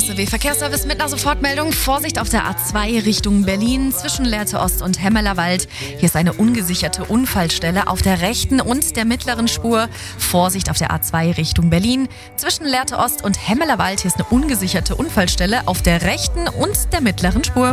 RCW Verkehrsservice mit einer Sofortmeldung. Vorsicht auf der A2 Richtung Berlin zwischen Lehrte Ost und Hemmelerwald. Hier ist eine ungesicherte Unfallstelle auf der rechten und der mittleren Spur. Vorsicht auf der A2 Richtung Berlin zwischen Lehrte Ost und Hemmelerwald. Hier ist eine ungesicherte Unfallstelle auf der rechten und der mittleren Spur.